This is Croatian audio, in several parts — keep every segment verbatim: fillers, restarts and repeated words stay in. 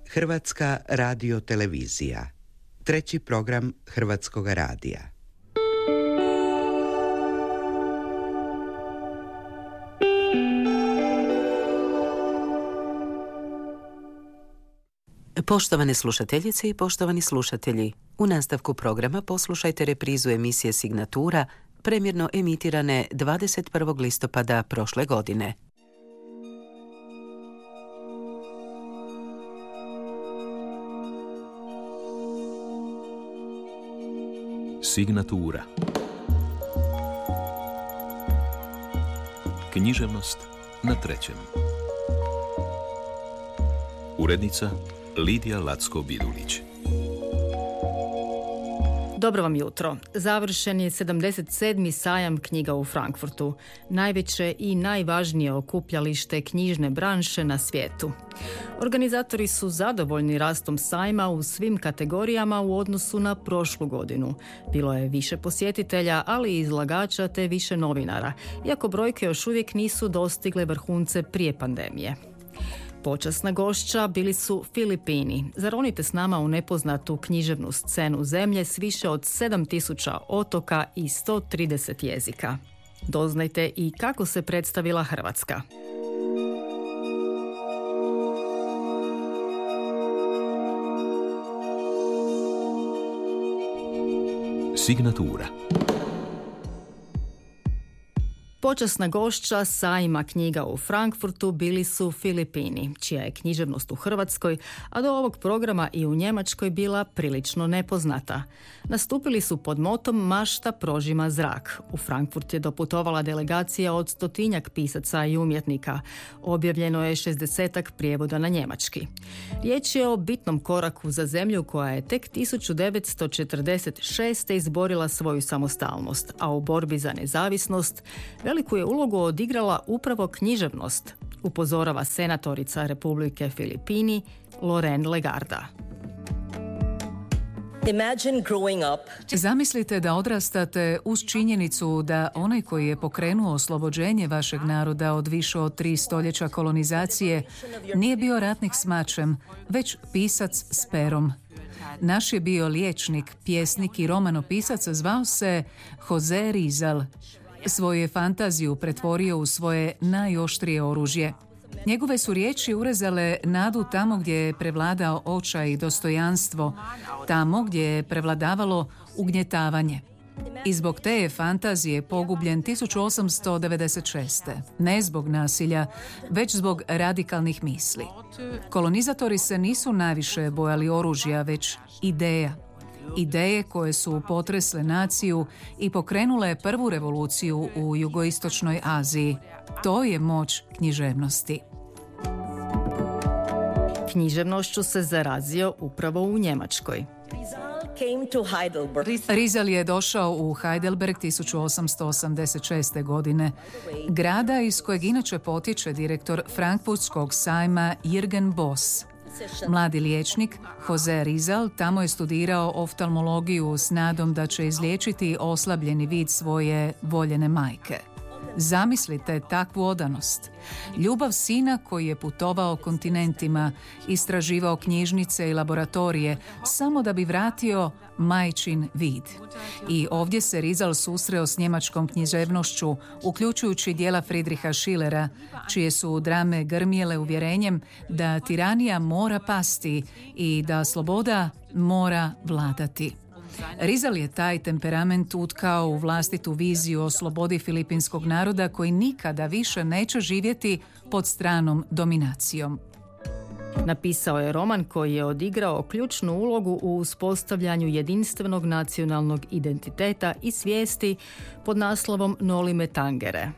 Hrvatska radiotelevizija. Treći program Hrvatskog radija. Poštovane slušateljice i poštovani slušatelji, u nastavku programa poslušajte reprizu emisije Signatura, premjerno emitirane dvadeset prvog listopada prošle godine. Signatura. Književnost na trećem. Urednica Lidija Lacko-Vidulić. Dobro vam jutro. Završen je sedamdeset sedmi sajam knjiga u Frankfurtu, najveće i najvažnije okupljalište knjižne branše na svijetu. Organizatori su zadovoljni rastom sajma u svim kategorijama u odnosu na prošlu godinu. Bilo je više posjetitelja, ali i izlagača te više novinara, iako brojke još uvijek nisu dostigle vrhunce prije pandemije. Počasna gošća bili su Filipini. Zaronite s nama u nepoznatu književnu scenu zemlje s više od sedam tisuća otoka i sto trideset jezika. Doznajte i kako se predstavila Hrvatska. Signatura. Počasna gošća sajma knjiga u Frankfurtu bili su Filipini, čija je književnost u Hrvatskoj, a do ovog programa i u Njemačkoj bila prilično nepoznata. Nastupili su pod motom Mašta prožima zrak. U Frankfurt je doputovala delegacija od stotinjak pisaca i umjetnika. Objavljeno je šezdesetak prijevoda na njemački. Riječ je o bitnom koraku za zemlju koja je tek tisuću devetsto četrdeset šeste. izborila svoju samostalnost, a u borbi za nezavisnost veliku je ulogu odigrala upravo književnost, upozorava senatorica Republike Filipini Lorraine Legarda. Zamislite da odrastate uz činjenicu da onaj koji je pokrenuo oslobođenje vašeg naroda od više od tri stoljeća kolonizacije nije bio ratnik s mačem, već pisac s perom. Naš je bio liječnik, pjesnik i romanopisac, zvao se Jose Rizal. Svoju je fantaziju pretvorio u svoje najoštrije oružje. Njegove su riječi urezale nadu tamo gdje je prevladao očaj i dostojanstvo, tamo gdje je prevladavalo ugnjetavanje. I zbog te je fantazije pogubljen tisuću osamsto devedeset šeste. Ne zbog nasilja, već zbog radikalnih misli. Kolonizatori se nisu najviše bojali oružja, već ideja. Ideje koje su potresle naciju i pokrenule prvu revoluciju u jugoistočnoj Aziji. To je moć književnosti. Književnošću se zarazio upravo u Njemačkoj. Rizal je došao u Heidelberg tisuću osamsto osamdeset šeste. godine, grada iz kojeg inače potječe direktor Frankfurtskog sajma Jürgen Boss. Mladi liječnik Jose Rizal tamo je studirao oftalmologiju s nadom da će izliječiti oslabljeni vid svoje voljene majke. Zamislite takvu odanost. Ljubav sina koji je putovao kontinentima, istraživao knjižnice i laboratorije samo da bi vratio majčin vid. I ovdje se Rizal susreo s njemačkom književnošću, uključujući djela Friedricha Schillera, čije su drame grmjele uvjerenjem da tiranija mora pasti i da sloboda mora vladati. Rizal je taj temperament utkao u vlastitu viziju o slobodi filipinskog naroda koji nikada više neće živjeti pod stranom dominacijom. Napisao je roman koji je odigrao ključnu ulogu u uspostavljanju jedinstvenog nacionalnog identiteta i svijesti pod naslovom Noli me tangere.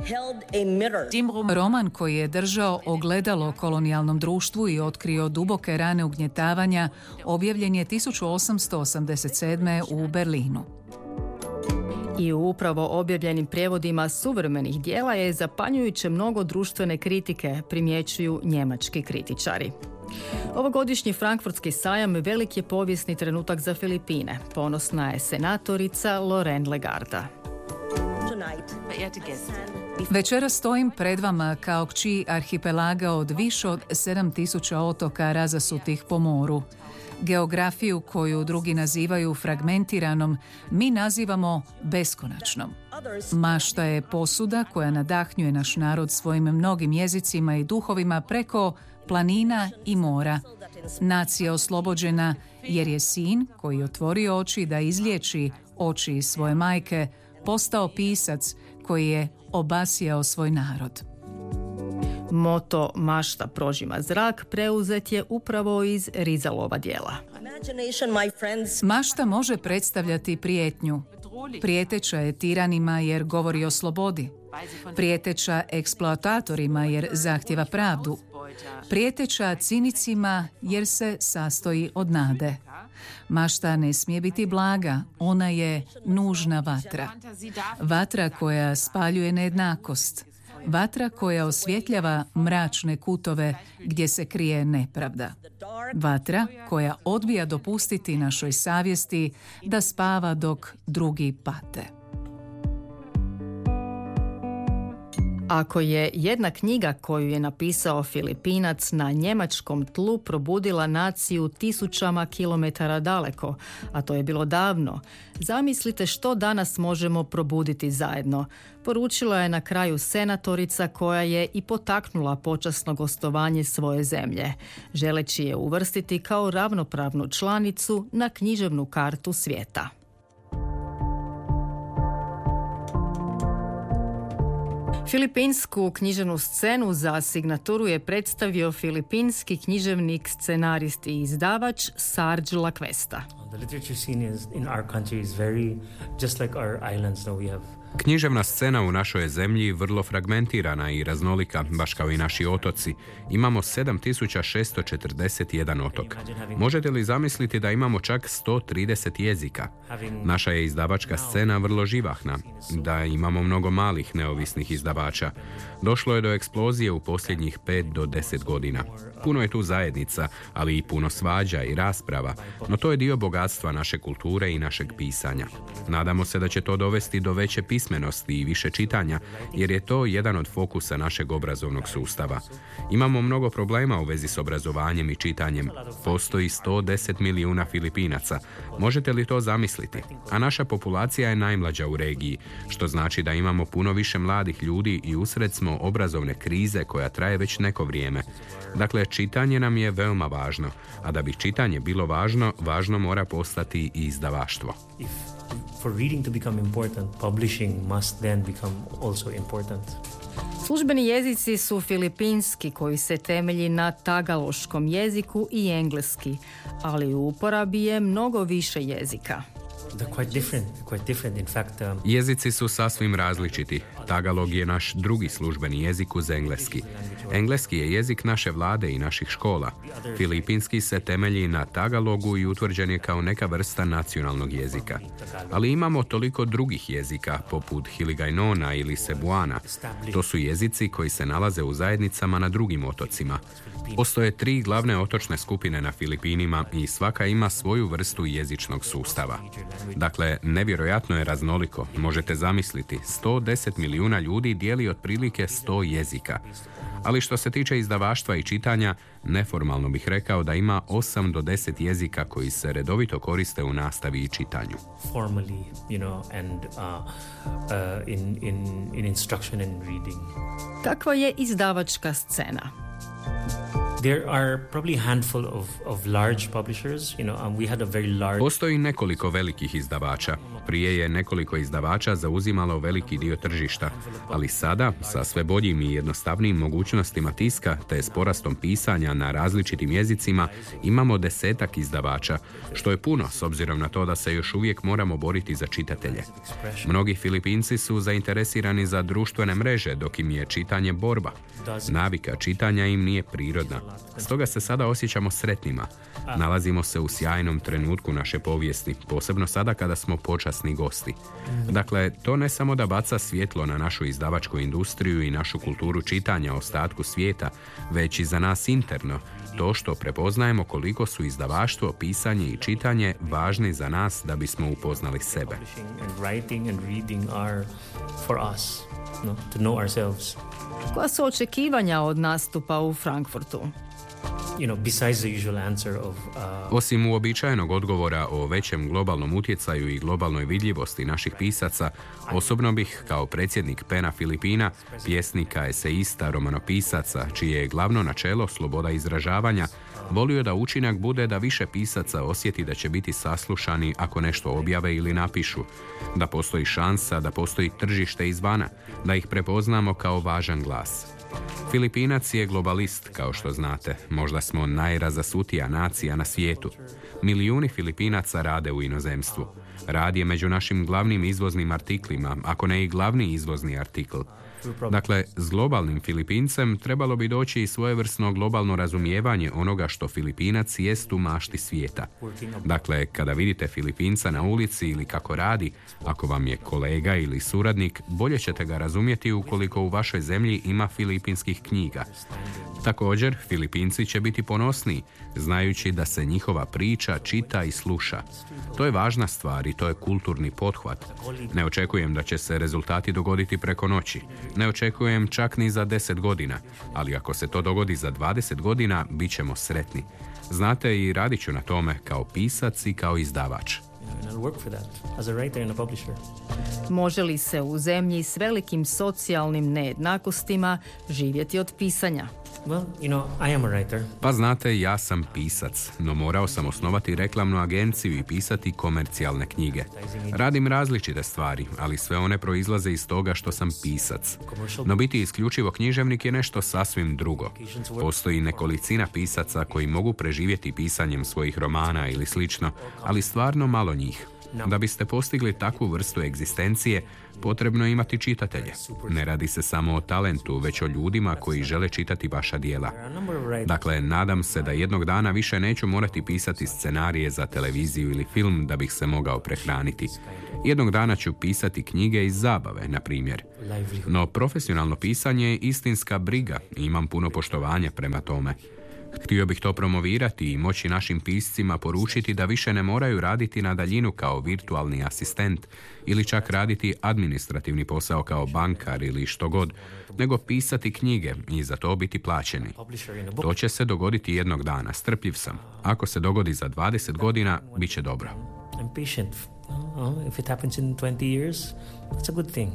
Roman koji je držao ogledalo kolonijalnom društvu i otkrio duboke rane ugnjetavanja objavljen je tisuću osamsto osamdeset sedme. u Berlinu. I u upravo objavljenim prijevodima suvremenih dijela je zapanjujuće mnogo društvene kritike, primjećuju njemački kritičari. Ovogodišnji frankfurtski sajam velik je povijesni trenutak za Filipine, ponosna je senatorica Lorraine Legarda. Večeras stojim pred vama kao kći arhipelaga od više od sedam tisuća otoka razasutih po moru. Geografiju koju drugi nazivaju fragmentiranom, mi nazivamo beskonačnom. Mašta je posuda koja nadahnjuje naš narod svojim mnogim jezicima i duhovima preko planina i mora. Nacija oslobođena jer je sin koji je otvorio oči da izliječi oči svoje majke, postao pisac koji je obasjao svoj narod. Moto Mašta prožima zrak preuzet je upravo iz Rizalova djela. Mašta može predstavljati prijetnju. Prijeteća je tiranima jer govori o slobodi. Prijeteća eksploatatorima jer zahtjeva pravdu. Prijeteća cinicima jer se sastoji od nade. Mašta ne smije biti blaga, ona je nužna vatra. Vatra koja spaljuje nejednakost. Vatra koja osvjetljava mračne kutove gdje se krije nepravda. Vatra koja odbija dopustiti našoj savjesti da spava dok drugi pate. Ako je jedna knjiga koju je napisao Filipinac na njemačkom tlu probudila naciju tisućama kilometara daleko, a to je bilo davno, zamislite što danas možemo probuditi zajedno. Poručila je na kraju senatorica koja je i potaknula počasno gostovanje svoje zemlje, želeći je uvrstiti kao ravnopravnu članicu na književnu kartu svijeta. Filipinsku književnu scenu za signaturu je predstavio filipinski književnik, scenarist i izdavač Sarge La Cuesta. The literature scene is, in our country is very just like our islands. Now we have Književna scena u našoj zemlji vrlo fragmentirana i raznolika, baš kao i naši otoci. Imamo sedam tisuća šesto četrdeset jedan otok. Možete li zamisliti da imamo čak sto trideset jezika? Naša je izdavačka scena vrlo živahna, da imamo mnogo malih neovisnih izdavača. Došlo je do eksplozije u posljednjih pet do deset godina. Puno je tu zajednica, ali i puno svađa i rasprava, no to je dio bogatstva naše kulture i našeg pisanja. Nadamo se da će to dovesti do veće pismenosti i više čitanja, jer je to jedan od fokusa našeg obrazovnog sustava. Imamo mnogo problema u vezi s obrazovanjem i čitanjem. Postoji sto deset milijuna Filipinaca. Možete li to zamisliti? A naša populacija je najmlađa u regiji, što znači da imamo puno više mladih ljudi i usred smo obrazovne krize koja traje već neko vrijeme. Dakle, čitanje nam je veoma važno, a da bi čitanje bilo važno, važno mora postati i izdavaštvo. if for reading to become important, publishing must then become also important. Službeni jezici su filipinski koji se temelji na tagaloškom jeziku i engleski, ali u uporabi je mnogo više jezika. They're quite different, quite different. In fact, um, Jezici su sasvim različiti. Tagalog je naš drugi službeni jezik uz engleski. Engleski je jezik naše vlade i naših škola. Filipinski se temelji na tagalogu i utvrđen je kao neka vrsta nacionalnog jezika. Ali imamo toliko drugih jezika, poput Hiligajnona ili Cebuana. To su jezici koji se nalaze u zajednicama na drugim otocima. Postoje tri glavne otočne skupine na Filipinima i svaka ima svoju vrstu jezičnog sustava. Dakle, nevjerojatno je raznoliko. Možete zamisliti, sto deset milijuna ljudi dijeli otprilike sto jezika. Ali što se tiče izdavaštva i čitanja, neformalno bih rekao da ima osam do deset jezika koji se redovito koriste u nastavi i čitanju. formally, you know, and uh, uh, in in in instruction and reading. Kakva je izdavačka scena? There are probably a handful of, of large publishers. You know, um, we had a very large. Postoji nekoliko velikih izdavača. Prije je nekoliko izdavača zauzimalo veliki dio tržišta, ali sada, sa sve boljim i jednostavnijim mogućnostima tiska, te s porastom pisanja na različitim jezicima, imamo desetak izdavača, što je puno s obzirom na to da se još uvijek moramo boriti za čitatelje. Mnogi Filipinci su zainteresirani za društvene mreže, dok im je čitanje borba. Navika čitanja im nije prirodna. Stoga se sada osjećamo sretnima. Nalazimo se u sjajnom trenutku naše povijesti, posebno sada kada smo počasni gosti. Dakle, to ne samo da baca svjetlo na našu izdavačku industriju i našu kulturu čitanja ostatku svijeta, već i za nas interno, to što prepoznajemo koliko su izdavaštvo, pisanje i čitanje važni za nas da bismo upoznali sebe. Koja su očekivanja od nastupa u Frankfurtu? You know, besides the usual answer of, uh... Osim uobičajenog odgovora o većem globalnom utjecaju i globalnoj vidljivosti naših pisaca, osobno bih, kao predsjednik PEN-a Filipina, pjesnika, eseista, romanopisaca, čije je glavno načelo sloboda izražavanja, volio da učinak bude da više pisaca osjeti da će biti saslušani ako nešto objave ili napišu, da postoji šansa, da postoji tržište izvana, da ih prepoznamo kao važan glas. Filipinac je globalist, kao što znate. Možda smo najrazasutija nacija na svijetu. Milijuni Filipinaca rade u inozemstvu. Rad je među našim glavnim izvoznim artiklima, ako ne i glavni izvozni artikl. Dakle, s globalnim Filipincem trebalo bi doći i svojevrsno globalno razumijevanje onoga što Filipinac jest u mašti svijeta. Dakle, kada vidite Filipinca na ulici ili kako radi, ako vam je kolega ili suradnik, bolje ćete ga razumjeti ukoliko u vašoj zemlji ima filipinskih knjiga. Također, Filipinci će biti ponosniji, znajući da se njihova priča čita i sluša. To je važna stvar i to je kulturni pothvat. Ne očekujem da će se rezultati dogoditi preko noći. Ne očekujem čak ni za deset godina, ali ako se to dogodi za dvadeset godina, bit ćemo sretni. Znate, i radit ću na tome kao pisac i kao izdavač. Može li se u zemlji s velikim socijalnim nejednakostima živjeti od pisanja? Well, you know, I am a writer. Pa znate, ja sam pisac, no morao sam osnovati reklamnu agenciju i pisati komercijalne knjige. Radim različite stvari, ali sve one proizlaze iz toga što sam pisac. No biti isključivo književnik je nešto sasvim drugo. Postoji nekolicina pisaca koji mogu preživjeti pisanjem svojih romana ili slično, ali stvarno malo njih. Da biste postigli takvu vrstu egzistencije, potrebno je imati čitatelje. Ne radi se samo o talentu, već o ljudima koji žele čitati vaša djela. Dakle, nadam se da jednog dana više neću morati pisati scenarije za televiziju ili film da bih se mogao prehraniti. Jednog dana ću pisati knjige iz zabave, na primjer. No profesionalno pisanje je istinska briga i imam puno poštovanja prema tome. Htio bih to promovirati i moći našim piscima poručiti da više ne moraju raditi na daljinu kao virtualni asistent ili čak raditi administrativni posao kao bankar ili što god, nego pisati knjige i za to biti plaćeni. To će se dogoditi jednog dana, strpljiv sam. Ako se dogodi za dvadeset godina, bit će dobro. I'm patient. If it happens in twenty years, it's a good thing.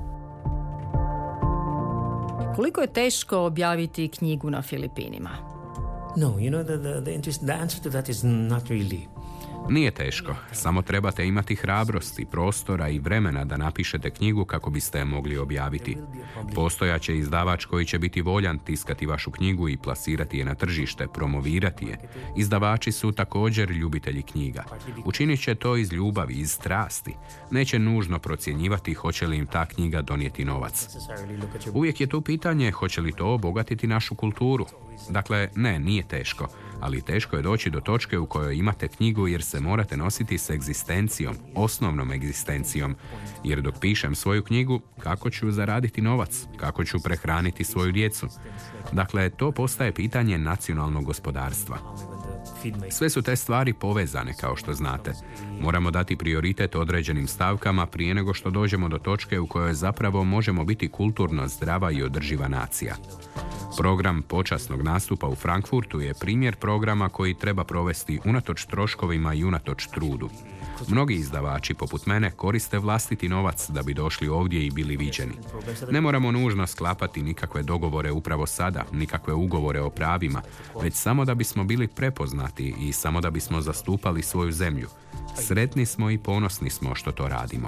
Koliko je teško objaviti knjigu na Filipinima? No, you know, the, the, the, interest, the answer to that is not really. Nije teško, samo trebate imati hrabrosti, prostora i vremena da napišete knjigu kako biste je mogli objaviti. Postojaće izdavač koji će biti voljan tiskati vašu knjigu i plasirati je na tržište, promovirati je. Izdavači su također ljubitelji knjiga. Učinit će to iz ljubavi, iz strasti. Neće nužno procjenjivati hoće li im ta knjiga donijeti novac. Uvijek je tu pitanje hoće li to obogatiti našu kulturu. Dakle, ne, nije teško, ali teško je doći do točke u kojoj imate knjigu jer se morate nositi s egzistencijom, osnovnom egzistencijom. Jer dok pišem svoju knjigu, kako ću zaraditi novac, kako ću prehraniti svoju djecu? Dakle, to postaje pitanje nacionalnog gospodarstva. Sve su te stvari povezane, kao što znate. Moramo dati prioritet određenim stavkama prije nego što dođemo do točke u kojoj zapravo možemo biti kulturno zdrava i održiva nacija. Program počasnog nastupa u Frankfurtu je primjer programa koji treba provesti unatoč troškovima i unatoč trudu. Mnogi izdavači, poput mene, koriste vlastiti novac da bi došli ovdje i bili viđeni. Ne moramo nužno sklapati nikakve dogovore upravo sada, nikakve ugovore o pravima, već samo da bismo bili prepoznati i samo da bismo zastupali svoju zemlju. Sretni smo i ponosni smo što to radimo.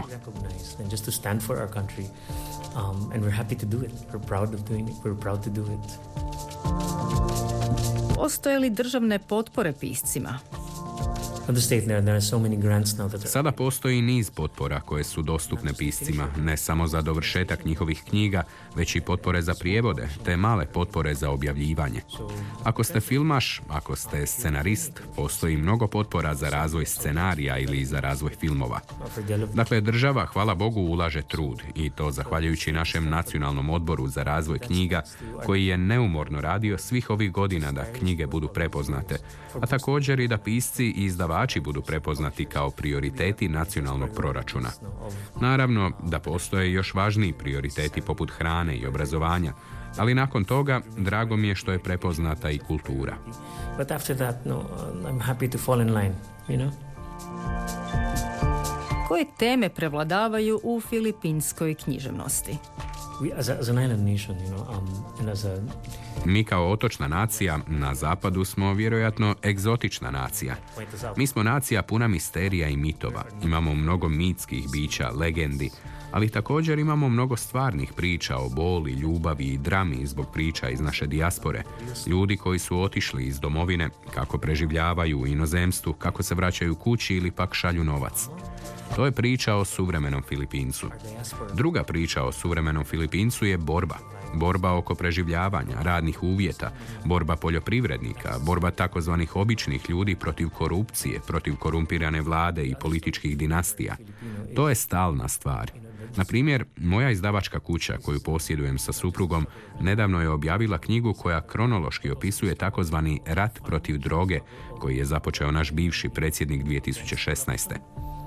Postoje li državne potpore piscima? Sada postoji niz potpora koje su dostupne piscima, ne samo za dovršetak njihovih knjiga, već i potpore za prijevode, te male potpore za objavljivanje. Ako ste filmaš, ako ste scenarist, postoji mnogo potpora za razvoj scenarija ili za razvoj filmova. Dakle, država, hvala Bogu, ulaže trud i to zahvaljujući našem nacionalnom odboru za razvoj knjiga, koji je neumorno radio svih ovih godina da knjige budu prepoznate, a također i da pisci i izdavači budu prepoznati kao prioriteti nacionalnog proračuna. Naravno da postoje još važniji prioriteti poput hrane i obrazovanja, ali nakon toga drago mi je što je prepoznata i kultura. But after that, no, I'm happy to fall in line, you know? Koje teme prevladavaju u filipinskoj književnosti? We, as, a, as an island nation, you know, um, and as a... Mi kao otočna nacija na zapadu smo vjerojatno egzotična nacija. Mi smo nacija puna misterija i mitova. Imamo mnogo mitskih bića, legendi, ali također imamo mnogo stvarnih priča o boli, ljubavi i drami zbog priča iz naše dijaspore. Ljudi koji su otišli iz domovine, kako preživljavaju u inozemstvu, kako se vraćaju kući ili pak šalju novac. To je priča o suvremenom Filipincu. Druga priča o suvremenom Filipincu je borba. Borba oko preživljavanja, radnih uvjeta, borba poljoprivrednika, borba takozvanih običnih ljudi protiv korupcije, protiv korumpirane vlade i političkih dinastija. To je stalna stvar. Na primjer, moja izdavačka kuća koju posjedujem sa suprugom nedavno je objavila knjigu koja kronološki opisuje takozvani rat protiv droge koji je započeo naš bivši predsjednik dvije tisuće šesnaeste.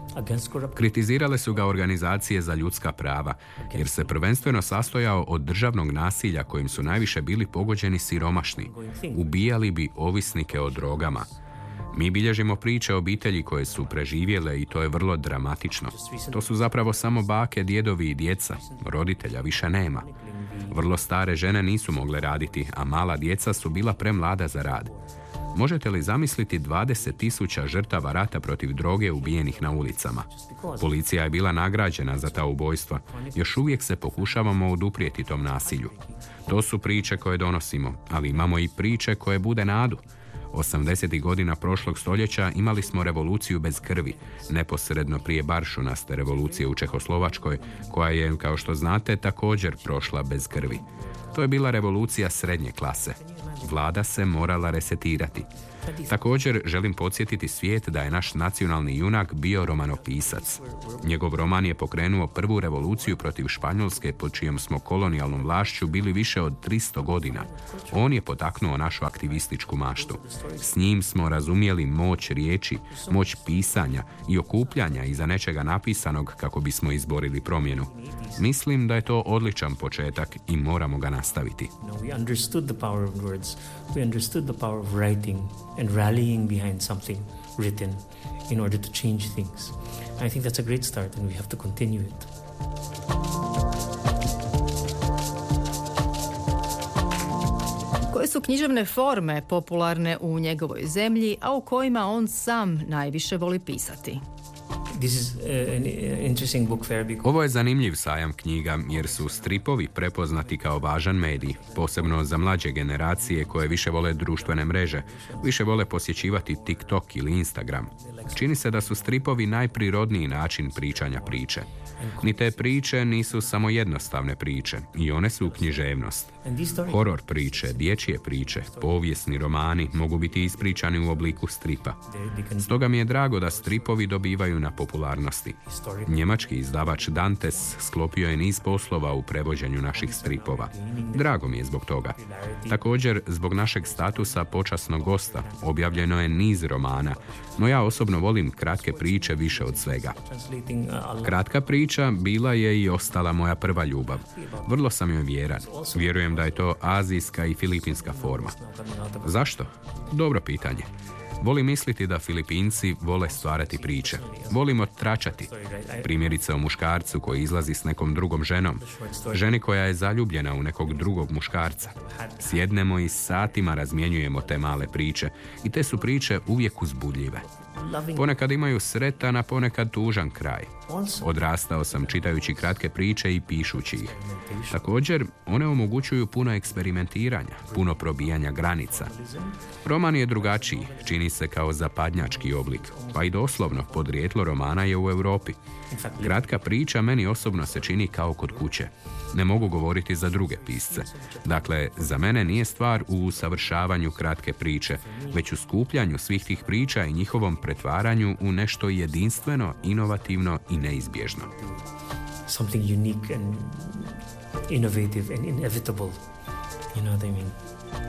Kritizirale su ga organizacije za ljudska prava, jer se prvenstveno sastojao od državnog nasilja kojim su najviše bili pogođeni siromašni. Ubijali bi ovisnike o drogama. Mi bilježimo priče obitelji koje su preživjele i to je vrlo dramatično. To su zapravo samo bake, djedovi i djeca. Roditelja više nema. Vrlo stare žene nisu mogle raditi, a mala djeca su bila premlada za rad. Možete li zamisliti dvadeset tisuća žrtava rata protiv droge ubijenih na ulicama? Policija je bila nagrađena za ta ubojstva. Još uvijek se pokušavamo oduprijeti tom nasilju. To su priče koje donosimo, ali imamo i priče koje bude nadu. osamdesetih godina prošlog stoljeća imali smo revoluciju bez krvi, neposredno prije baršunaste revolucije u Čehoslovačkoj, koja je, kao što znate, također prošla bez krvi. To je bila revolucija srednje klase. Vlada se morala resetirati. Također želim podsjetiti svijet da je naš nacionalni junak bio romanopisac. Njegov roman je pokrenuo prvu revoluciju protiv Španjolske pod čijom smo kolonijalnom vlašću bili više od tristo godina. On je potaknuo našu aktivističku maštu. S njim smo razumjeli moć riječi, moć pisanja i okupljanja iza nečega napisanog kako bismo izborili promjenu. Mislim da je to odličan početak i moramo ga nastaviti. We understood the power of words. We understood the power of writing and rallying behind something written in order to change things. I think that's a great start and we have to continue it. Koje su književne forme popularne u njegovoj zemlji, a u kojima on sam najviše voli pisati? This is an interesting book fair because... Ovo je zanimljiv sajam knjiga jer su stripovi prepoznati kao važan medij, posebno za mlađe generacije koje više vole društvene mreže, više vole posjećivati TikTok ili Instagram. Čini se da su stripovi najprirodniji način pričanja priče. Ni te priče nisu samo jednostavne priče, i one su književnost. Horor priče, dječje priče, povijesni romani mogu biti ispričani u obliku stripa. Stoga mi je drago da stripovi dobivaju na popularnosti. Njemački izdavač Dantes sklopio je niz poslova u prevođenju naših stripova. Drago mi je zbog toga. Također, zbog našeg statusa počasnog gosta objavljeno je niz romana, no ja osobno volim kratke priče više od svega. Kratka priča bila je i ostala moja prva ljubav. Vrlo sam joj vjeran. Vjerujem da je to azijska i filipinska forma. Zašto? Dobro pitanje. Volim misliti da Filipinci vole stvarati priče. Volimo tračati. Primjerice o muškarcu koji izlazi s nekom drugom ženom. Ženi koja je zaljubljena u nekog drugog muškarca. Sjednemo i satima razmjenjujemo te male priče. I te su priče uvijek uzbudljive. Ponekad imaju sretan, a ponekad tužan kraj. Odrastao sam čitajući kratke priče i pišući ih. Također, one omogućuju puno eksperimentiranja, puno probijanja granica. Roman je drugačiji, čini čini se kao zapadnjački oblik, pa i doslovno podrijetlo romana je u Europi. Kratka priča meni osobno se čini kao kod kuće. Ne mogu govoriti za druge pisce. Dakle, za mene nije stvar u usavršavanju kratke priče, već u skupljanju svih tih priča i njihovom pretvaranju u nešto jedinstveno, inovativno i neizbježno. Something unique and innovative and inevitable. You know what I mean?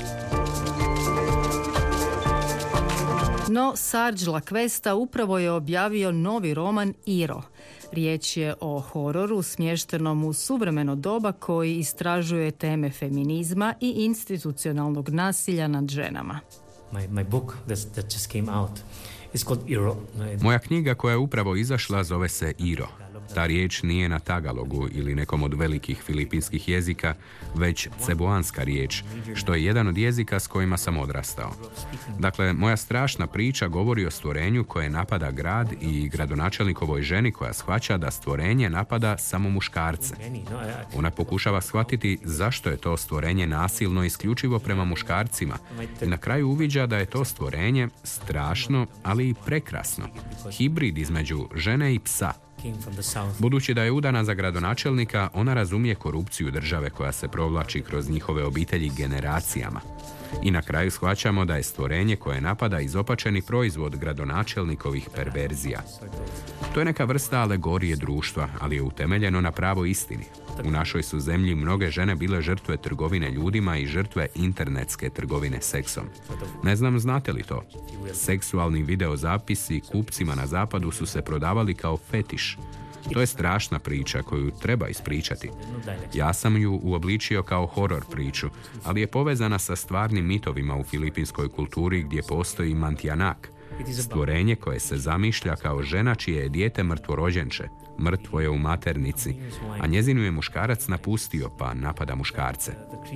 No, Serge Laquesta upravo je objavio novi roman Iro. Riječ je o hororu smještenom u suvremeno doba koji istražuje teme feminizma i institucionalnog nasilja nad ženama. My, my book that, that just came out is called Iro. Moja knjiga koja je upravo izašla zove se Iro. Ta riječ nije na tagalogu ili nekom od velikih filipinskih jezika, već cebuanska riječ, što je jedan od jezika s kojima sam odrastao. Dakle, moja strašna priča govori o stvorenju koje napada grad i gradonačelnikovoj ženi koja shvaća da stvorenje napada samo muškarce. Ona pokušava shvatiti zašto je to stvorenje nasilno isključivo prema muškarcima i na kraju uviđa da je to stvorenje strašno, ali i prekrasno. Hibrid između žene i psa. Budući da je udana za gradonačelnika, ona razumije korupciju države koja se provlači kroz njihove obitelji generacijama. I na kraju shvaćamo da je stvorenje koje napada izopačeni proizvod gradonačelnikovih perverzija. To je neka vrsta alegorije društva, ali je utemeljeno na pravoj istini. U našoj su zemlji mnoge žene bile žrtve trgovine ljudima i žrtve internetske trgovine seksom. Ne znam, znate li to? Seksualni videozapisi kupcima na zapadu su se prodavali kao fetiš. To je strašna priča koju treba ispričati. Ja sam ju uobličio kao horor priču, ali je povezana sa stvarnim mitovima u filipinskoj kulturi gdje postoji mantianak, stvorenje koje se zamišlja kao žena čije je dijete mrtvorođenče, mrtvo je u maternici, a njezinu je muškarac napustio pa napada muškarce.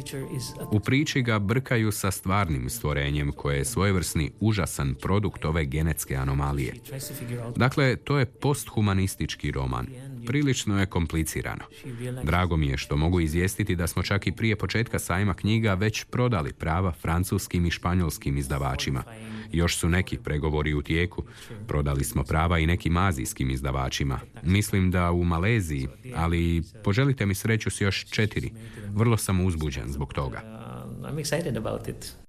U priči ga brkaju sa stvarnim stvorenjem koje je svojevrsni užasan produkt ove genetske anomalije. Dakle, to je posthumanistički roman. Prilično je komplicirano. Drago mi je što mogu izvijestiti da smo čak i prije početka sajma knjiga već prodali prava francuskim i španjolskim izdavačima. Još su neki pregovori u tijeku. Prodali smo prava i nekim azijskim izdavačima. Mislim da u Maleziji, ali poželite mi sreću s još četiri. Vrlo sam uzbuđen zbog toga. I'm excited about it.